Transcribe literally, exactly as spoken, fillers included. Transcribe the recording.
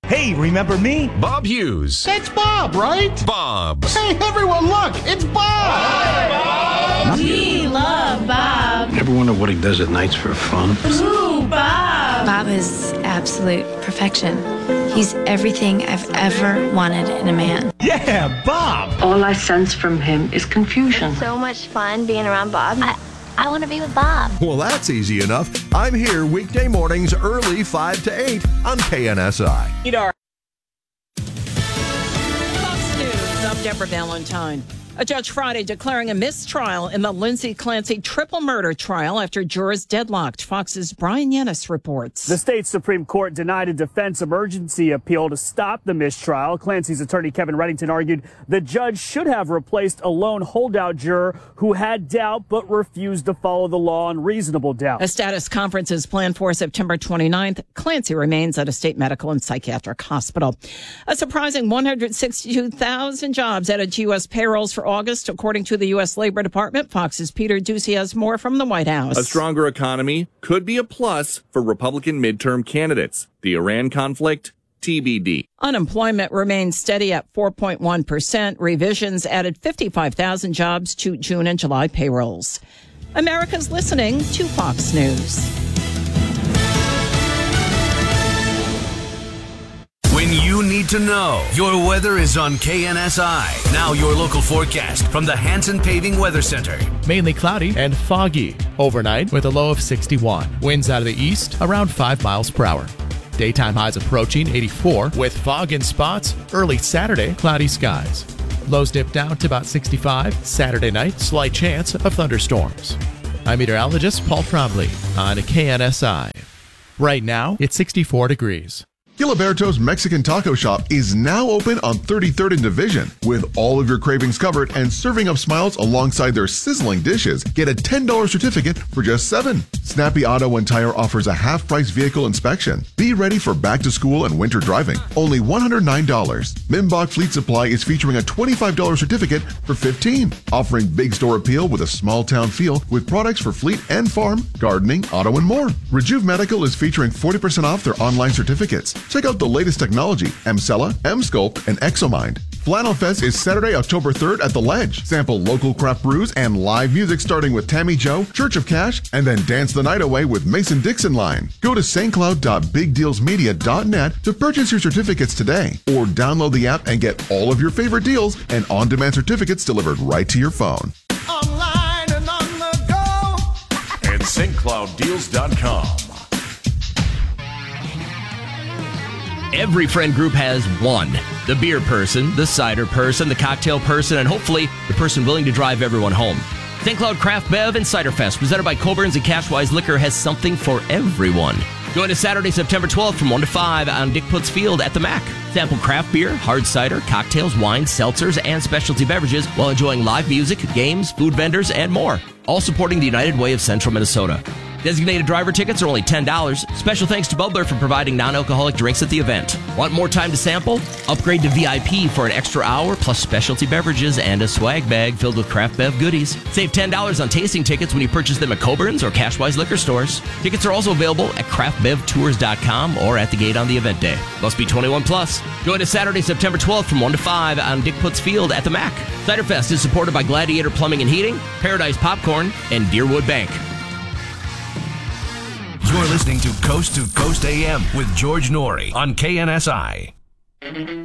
Hey, remember me? Bob Hughes. That's Bob, right? Bob. Hey, everyone, look, it's Bob! Hi, Bob! We love Bob. Ever wonder what he does at nights for fun? Ooh, Bob! Bob is absolute perfection. He's everything I've ever wanted in a man. Yeah, Bob! All I sense from him is confusion. So much fun being around Bob. I, I want to be with Bob. Well, that's easy enough. I'm here weekday mornings early five to eight on K N S I. Fox News, I'm Deborah Valentine. A judge Friday declaring a mistrial in the Lindsay Clancy triple murder trial after jurors deadlocked. Fox's Brian Yennis reports. The state Supreme Court denied a defense emergency appeal to stop the mistrial. Clancy's attorney Kevin Reddington argued the judge should have replaced a lone holdout juror who had doubt but refused to follow the law on reasonable doubt. A status conference is planned for September twenty-ninth. Clancy remains at a state medical and psychiatric hospital. A surprising one hundred sixty-two thousand jobs added to U S payrolls for August, according to the U S Labor Department. Fox's Peter Ducey has more from the White House. A stronger economy could be a plus for Republican midterm candidates. The Iran conflict, T B D. Unemployment remains steady at four point one percent. Revisions added fifty-five thousand jobs to June and July payrolls. America's listening to Fox News. When you need to know, your weather is on K N S I. Now your local forecast from the Hanson Paving Weather Center. Mainly cloudy and foggy. Overnight with a low of sixty-one. Winds out of the east around five miles per hour. Daytime highs approaching eighty-four with fog in spots. Early Saturday, cloudy skies. Lows dip down to about sixty-five. Saturday night, slight chance of thunderstorms. I'm meteorologist Paul Trombley on K N S I. Right now, it's sixty-four degrees. Giliberto's Mexican Taco Shop is now open on thirty-third and Division. With all of your cravings covered and serving up smiles alongside their sizzling dishes, get a ten dollars certificate for just seven dollars. Snappy Auto and Tire offers a half-price vehicle inspection. Be ready for back to school and winter driving. Only one hundred nine dollars. Mimbach Fleet Supply is featuring a twenty-five dollars certificate for fifteen dollars. Offering big store appeal with a small town feel with products for fleet and farm, gardening, auto, and more. Rejuve Medical is featuring forty percent off their online certificates. Check out the latest technology, Emcella, Emsculpt, and Exomind. Flannel Fest is Saturday, October third at The Ledge. Sample local craft brews and live music starting with Tammy Joe, Church of Cash, and then dance the night away with Mason Dixon Line. Go to saint cloud dot big deals media dot net to purchase your certificates today, or download the app and get all of your favorite deals and on-demand certificates delivered right to your phone. Online and on the go at saint cloud deals dot com. Every friend group has one. The beer person, the cider person, the cocktail person, and hopefully the person willing to drive everyone home. Saint Cloud Craft Bev and Cider Fest, presented by Coburn's and Cashwise Liquor, has something for everyone. Join us Saturday, September twelfth from one to five on Dick Putz Field at the Mac. Sample craft beer, hard cider, cocktails, wines, seltzers, and specialty beverages while enjoying live music, games, food vendors, and more. All supporting the United Way of Central Minnesota. Designated driver tickets are only ten dollars. Special thanks to Bubbler for providing non-alcoholic drinks at the event. Want more time to sample? Upgrade to V I P for an extra hour, plus specialty beverages and a swag bag filled with craft bev goodies. Save ten dollars on tasting tickets when you purchase them at Coburn's or Cashwise Liquor Stores. Tickets are also available at craft bev tours dot com or at the gate on the event day. Must be twenty-one plus. Join us Saturday, September twelfth from one to five on Dick Putz Field at the Mac. Cider Fest is supported by Gladiator Plumbing and Heating, Paradise Popcorn, and Deerwood Bank. You're listening to Coast to Coast A M with George Norrie on K N S I.